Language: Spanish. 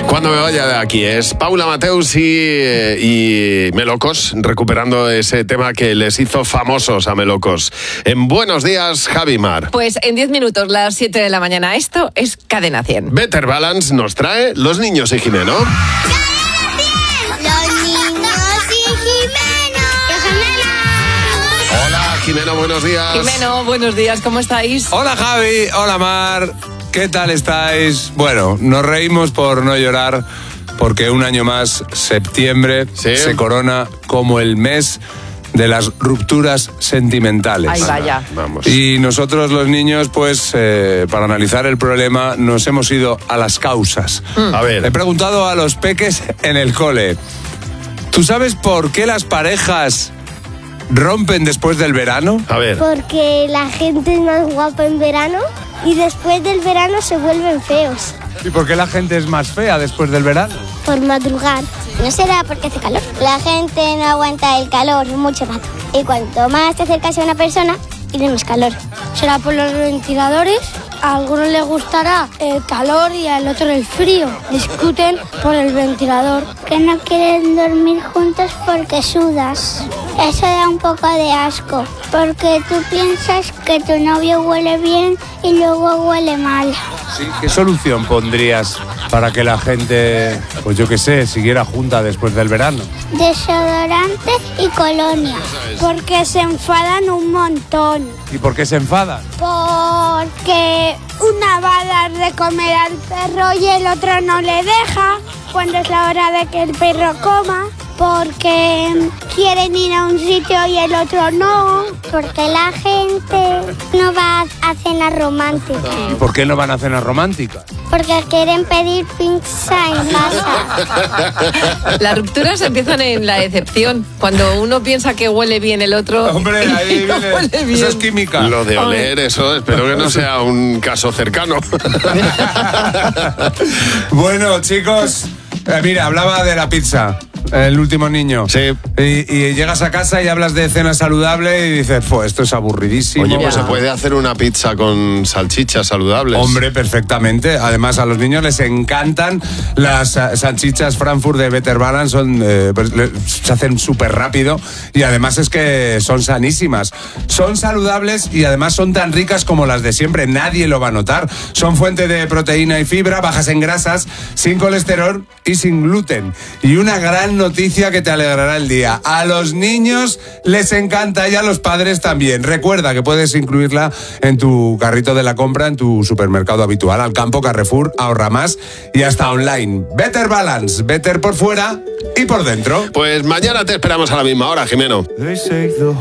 Cuando me vaya de aquí es Paula Mateus y Melocos, recuperando ese tema que les hizo famosos a Melocos. En Buenos Días, Javi Mar. Pues en 10 minutos, las 7 de la mañana, esto es Cadena 100. Better Balance nos trae Los Niños y Jimeno. Hola, Jimeno, buenos días. Jimeno, buenos días, ¿cómo estáis? Hola Javi, hola Mar, ¿qué tal estáis? Bueno, nos reímos por no llorar porque un año más, septiembre, se corona como el mes de las rupturas sentimentales. Ahí vaya. Vamos. Y nosotros los niños, pues, para analizar el problema, nos hemos ido a las causas. A ver. He preguntado a los peques en el cole, ¿tú sabes por qué las parejas rompen después del verano? A ver. Porque la gente es más guapa en verano y después del verano se vuelven feos. ¿Y por qué la gente es más fea después del verano? Por madrugar. ¿No será porque hace calor? La gente no aguanta el calor mucho rato. Y cuanto más te acercas a una persona, tiene más calor. ¿Será por los ventiladores? A algunos les gustará el calor y al otro el frío. Discuten por el ventilador. Que no quieren dormir juntos porque sudas. Eso da un poco de asco. Porque tú piensas que tu novio huele bien y luego huele mal. Sí, ¿qué solución pondrías para que la gente, pues yo qué sé, siguiera junta después del verano? Desodorante y colonia. Porque se enfadan un montón. ¿Y por qué se enfadan? Porque una va a dar de comer al perro y el otro no le deja cuando es la hora de que el perro coma. Porque quieren ir a un sitio y el otro no. Porque la gente no va a cenas románticas. ¿Y por qué no van a cenas románticas? Porque quieren pedir pizza en casa. Las rupturas empiezan en la decepción. Cuando uno piensa que huele bien el otro. Hombre, ahí no viene. huele bien. Eso es química. Lo de oler, eso, espero que no sea un caso cercano. Bueno, chicos, mira, hablaba de la pizza. El último niño. Sí. Y llegas a casa y hablas de cena saludable y dices, esto es aburridísimo. Oye, pues Ya. se puede hacer una pizza con salchichas saludables. Hombre, perfectamente. Además, a los niños les encantan las salchichas Frankfurt de Better Balance. Se hacen súper rápido y además es que son sanísimas. Son saludables y además son tan ricas como las de siempre. Nadie lo va a notar. Son fuente de proteína y fibra, bajas en grasas, sin colesterol y sin gluten. Y una gran noticia que te alegrará el día. A los niños les encanta y a los padres también. Recuerda que puedes incluirla en tu carrito de la compra en tu supermercado habitual, Alcampo, Carrefour, Ahorra Más y hasta online. Better Balance, better por fuera y por dentro. Pues mañana te esperamos a la misma hora, Jimeno.